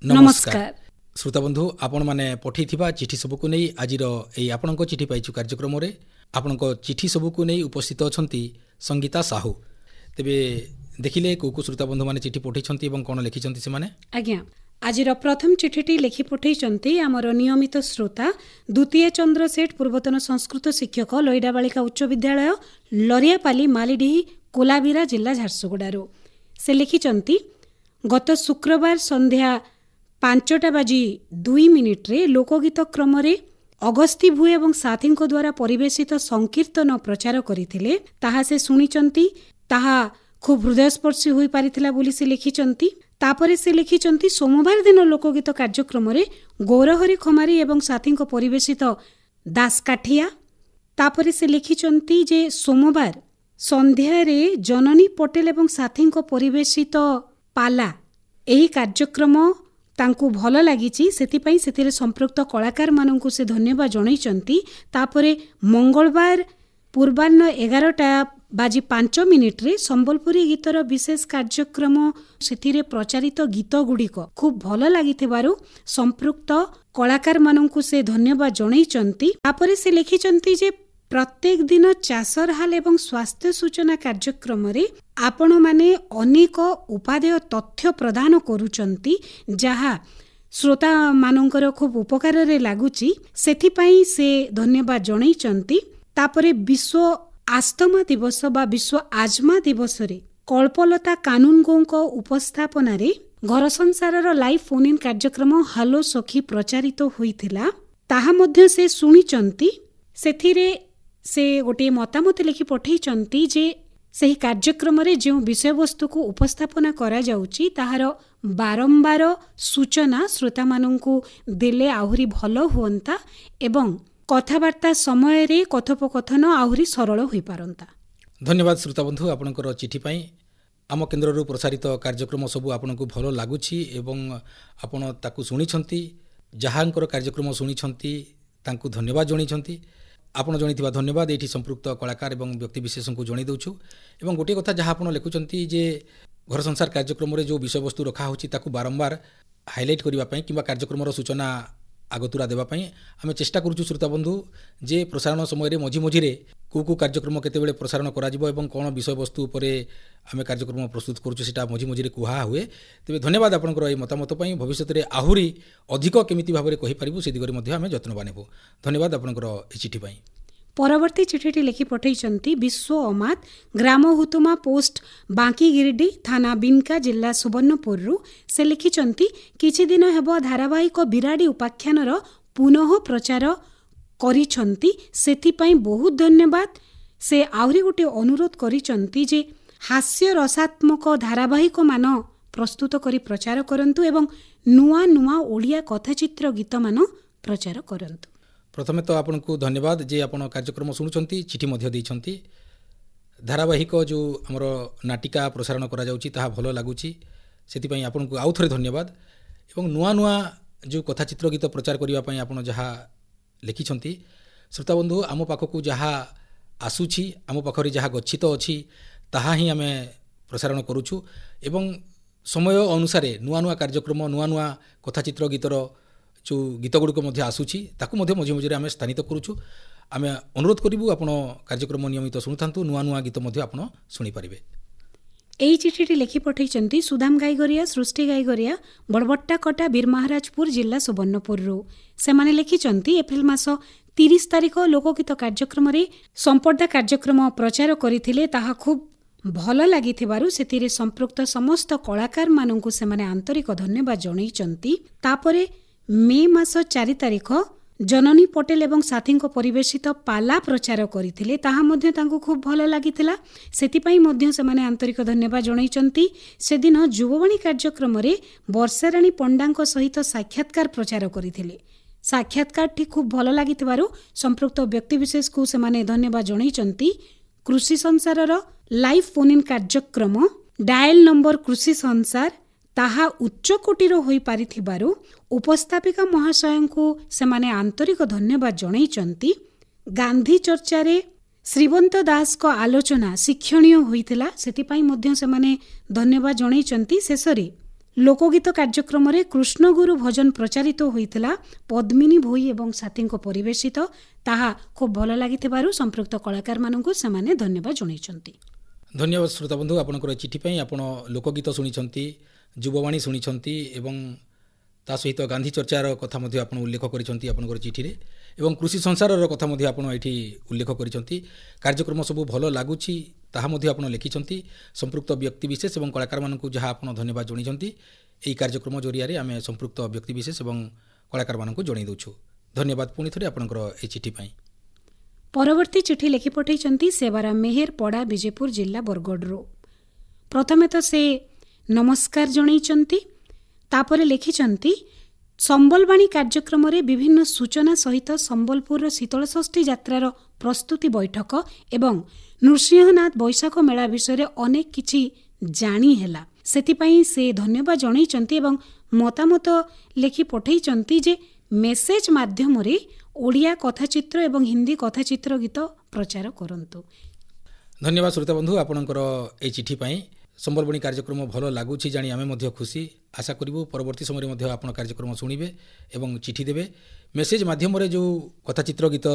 नमस्कार श्रोता बंधु आपण मैंने पठे चिठी सबको नहीं आज आपण चिठी पाइचु कार्यक्रम रे आपण चिठी सबको नहीं उपस्थित अच्छा संगीता साहू तेबे देखिले को श्रोता बंधु मैंने चिठी पठे कौन लिखिं से आज्ञा आज प्रथम चिठीटी लिखि पठे आमर नियमित श्रोता द्वितीय चंद्र सेठ पूर्वतन संस्कृत शिक्षक लईडा बालिका उच्च विद्यालय लरियापाली मालीडीही कोलाबिरा जिला झारसुगुड़ारू से लिखिं गत शुक्रवार संध्या 5:02 लोकगीत क्रम अगस्ती भुए एवं साथी द्वारा परिवेशित संकीर्तन प्रचार करथिले ताहा से सुनिचंती ताहा खूब हृदयस्पर्शी होई पारिथिला बोली से लिखिचंती। तापरे से लिखिचंती सोमवार दिन लोकगीत कार्यक्रम गौरहरि खमारी एवं साथी परिवेशित दासकाठिया। तापरे से लिखिचंती जे सोमवार संध्यारे जननी पटेल एवं साथी परिवेशित पाला एही कार्यक्रम तांकु भल लागिची सेतिपई सेतिरे संपृक्त कलाकार माननकु से धन्यवाद जणाइचंती। तापरे मंगलवार पूर्वाह्न 11:05 रे संबलपुरी गीतर विशेष कार्यक्रम सेतिरे प्रचारित गीत गुड़िक खूब भल लागिथिबारु संपृक्त कलाकार माननकु से धन्यवाद जणाइचंती। तापरे से लिखिचंती जे प्रत्येक दिन चाषर हाल एवं स्वास्थ्य सूचना कार्यक्रम रे आपण माने अनेक उपादेय तथ्य प्रदान करूचंती जहा श्रोता मानकर खूब उपकार रे लागुची सेथिपई से धन्यवाद जणाइचंती। तापरे विश्व आस्तमा दिवस बा विश्व आजमा दिवस रे कल्पलता कानूनगोंक उपस्थापना रे घर संसारर लाइव फोन इन कार्यक्रम हालो सखी प्रचारित होइथिला ताहा मध्य से सुनिचंती। सेथिरे से गोटे मतामत लिखि पठेइचंती जे सही कार्यक्रम रे जो विषय वस्तु को उपस्थापना करा जाउची ताहार बारंबार सूचना श्रोता माननकु देले आहुरी भलो होंता एवं कथावार्ता समय रे कथोपकथन आहुरी सरल होई पारंता। धन्यवाद श्रोता बंधु आपनकर चिठी पाई आम केन्द्र रु प्रसारित कार्यक्रम सब आपनकु भलो लागुची एवं आपण ताकु सुनिछंती जहांकर कार्यक्रम सुनिछंती तांकु धन्यवाद जणिछंती। आपण जणिथिबा धन्यवाद एठी संपृक्त कलाकार एवं व्यक्ति विशेष को जणि दउछु एवं गोटे कथा जहाँ आपण लिखुचंती जे घर संसार कार्यक्रम रे जो विषय वस्तु रखा होची ताकु बारंबार हाइलाइट करिबा पई किबा कार्यक्रम सूचना आगतुरा देबा पई आमे चेष्टा करूछु श्रोता बंधु जे प्रसारण समय रे मझी मझी रे को कार्यक्रम केतेबेले प्रसारण करा जिवो एवं कोन विषय वस्तु उपरे आमे कार्यक्रम प्रस्तुत करूछु सेटा मझी मझी रे कुहा हुए। तेबे धन्यवाद आपनकर ए मतामत पई भविष्यत रे आहुरी अधिक केमिति भाबरे कहि परिबु से दिगरे मध्ये आमे यत्नवान हेबु। धन्यवाद आपनकर ए चिठी पई। परवर्ती चिठीटी लिखि पठेइचंती विश्व अमात ग्राम हुतुमा पोस्ट बांकी गिरिडी थाना बिनका जिला सुवर्णपुरु से लिखिचंती किछि दिन हेबो धारावाहिक बिराडी उपाख्यानर पुनः प्रचार करिछंती सेथिपई बहुत धन्यवाद। से आहुरी गोटे अनुरोध करिछंती जे हास्य रसात्मक धारावाहिक मान प्रस्तुत करी प्रचार करंतु एवं नुआ नुआ ओडिया कथाचित्र गीत मान प्रचार करंतु। प्रथमे तो आपको धन्यवाद जे आपण कार्यक्रम शुणुंट चिठी देइछंती। धारावाहिक जो आमर नाटिका प्रसारण करा जाउची ताहा भलो लागुची सेतिपई आपनको आउ थरे धन्यवाद एवं नुआ नुआ जो कथाचित्र गीत प्रचार करिवा पई आपण जहा लिखिछंती श्रोता बंधु आम पाखकु जहा आसुची आम पाखरे जहा गच्छित अछि ताहा ही आमे प्रसारण करूछु एवं समय अनुसार नुआ नुआ कार्यक्रम नुआ नुआ कथाचित्र गीतर जो गीत गुड़िक आसूची ताकू मझे मझे आम स्थानित करूँ आम अनुरोध करूँ आप कार्यक्रम नियमित शुणुता नुआ नुआ गीत आप शुणिपारे। एही चिठीटी लिखि पठेइचंती सुदाम गाईगरिया सृष्टि गाईगरिया बड़बट्टा कटा बीर महाराजपुर जिला सुवर्णपुरु से माने लिखिचंती एप्रिल मास 30 तारिख लोकगीत कार्यक्रम रे संपर्दा कार्यक्रम प्रचार करथिले ताहा खूब भल लागिथिबारु सेतिरे संपृक्त समस्त कलाकार माननकु से माने आंतरिक धन्यवाद जणाइचंती। तापरे मे मास 4 तारिख जननी पटेल एवं साथी परिवेशित पाला प्रचार करथिले ताहा मध्ये तांको खूब भल लागिथिला सेतिपई मध्ये से माने आंतरिक धन्यवाद जणाइचंती। से दिन युववाणी कार्यक्रम रे वर्षाराणी पंडांक सहित साक्षात्कार प्रचार करथिले साक्षात्कार ठी खूब भल लागिथिबारु संपृक्त व्यक्ति विशेष को से माने धन्यवाद जणाइचंती। कृषि संसारर लाइव फोन इन कार्यक्रम डायल नंबर कृषि संसार ताहा उच्च कोटीर होई पारिथिबारु उपस्थापिका महाशय को से माने आंतरिक धन्यवाद जणाइचंती। गांधी चर्चा रे श्रीवंत दास को आलोचना शिक्षणीय होइथिला सेतिपई मध्ये से माने धन्यवाद जणाइचंती। शेषरे ଲୋକଗୀତ କାର୍ଯ୍ୟକ୍ରମରେ କୃଷ୍ଣଗୁରୁ ଭଜନ ପ୍ରଚାରିତ ହୋଇଥିଲା ପଦ୍ମିନୀ ଭୋଇ ଏବଂ ସାଥୀଙ୍କ ପରିବେଶିତ। ତାହା ଖୁବ୍ ଭଲ ଲାଗିଥିବାରୁ ସମ୍ପୃକ୍ତ କଳାକାରମାନଙ୍କୁ ସେମାନେ ଧନ୍ୟବାଦ ଜଣାଇଛନ୍ତି। ଧନ୍ୟବାଦ ଶ୍ରୋତାବନ୍ଧୁ ଆପଣଙ୍କର ଚିଠି ପାଇଁ। ଆପଣ ଲୋକଗୀତ ଶୁଣିଛନ୍ତି, ଯୁବବାଣୀ ଶୁଣିଛନ୍ତି ଏବଂ ତା ସହିତ ଗାନ୍ଧୀ ଚର୍ଚ୍ଚାର କଥା ମଧ୍ୟ ଆପଣ ଉଲ୍ଲେଖ କରିଛନ୍ତି ଆପଣଙ୍କର ଚିଠିରେ ଏବଂ କୃଷି ସଂସାରର କଥା ମଧ୍ୟ ଆପଣ ଏଠି ଉଲ୍ଲେଖ କରିଛନ୍ତି। କାର୍ଯ୍ୟକ୍ରମ ସବୁ ଭଲ ଲାଗୁଛି ତାହା ମଧ୍ୟ ଆପଣ ଲେଖିଛନ୍ତି। ସମ୍ପୃକ୍ତ ବ୍ୟକ୍ତିବିଶେଷ ଏବଂ କଳାକାରମାନଙ୍କୁ ଯାହା ଆପଣ ଧନ୍ୟବାଦ ଜଣାଇଛନ୍ତି, ଏହି କାର୍ଯ୍ୟକ୍ରମ ଜରିଆରେ ଆମେ ସମ୍ପୃକ୍ତ ବ୍ୟକ୍ତିବିଶେଷ ଏବଂ କଳାକାରମାନଙ୍କୁ ଜଣାଇ ଦେଉଛୁ। ଧନ୍ୟବାଦ ପୁଣି ଥରେ ଆପଣଙ୍କର ଏହି ଚିଠି ପାଇଁ। ପରବର୍ତ୍ତୀ ଚିଠି ଲେଖି ପଠାଇଛନ୍ତି ସେବାରାମ ମେହେର, ପଡ଼ା, ବିଜେପୁର ଜିଲ୍ଲା, ବରଗଡ଼ରୁ। ପ୍ରଥମେ ତ ସେ ନମସ୍କାର ଜଣାଇଛନ୍ତି, ତାପରେ ଲେଖିଛନ୍ତି ସମ୍ବଲବାଣୀ କାର୍ଯ୍ୟକ୍ରମରେ ବିଭିନ୍ନ ସୂଚନା ସହିତ ସମ୍ବଲପୁରର ଶୀତଳଷଷ୍ଠୀ ଯାତ୍ରାର ପ୍ରସ୍ତୁତି ବୈଠକ ଏବଂ ନୃସିଂହନାଥ ବୈଶାଖ ମେଳା ବିଷୟରେ ଅନେକ କିଛି ଜାଣି ହେଲା। ସେଥିପାଇଁ ସେ ଧନ୍ୟବାଦ ଜଣାଇଛନ୍ତି ଏବଂ ମତାମତ ଲେଖି ପଠାଇଛନ୍ତି ଯେ ମେସେଜ ମାଧ୍ୟମରେ ଓଡ଼ିଆ କଥାଚିତ୍ର ଏବଂ ହିନ୍ଦୀ କଥାଚିତ୍ର ଗୀତ ପ୍ରଚାର କରନ୍ତୁ। ଧନ୍ୟବାଦ ଶ୍ରୋତାବନ୍ଧୁ ଆପଣଙ୍କର ଏହି ଚିଠି ପାଇଁ। ସମ୍ବଲବଣୀ କାର୍ଯ୍ୟକ୍ରମ ଭଲ ଲାଗୁଛି ଜାଣି ଆମେ ମଧ୍ୟ ଖୁସି। ଆଶା କରିବୁ ପରବର୍ତ୍ତୀ ସମୟରେ ମଧ୍ୟ ଆପଣ କାର୍ଯ୍ୟକ୍ରମ ଶୁଣିବେ ଏବଂ ଚିଠି ଦେବେ। ମେସେଜ ମାଧ୍ୟମରେ ଯେଉଁ କଥାଚିତ୍ର ଗୀତ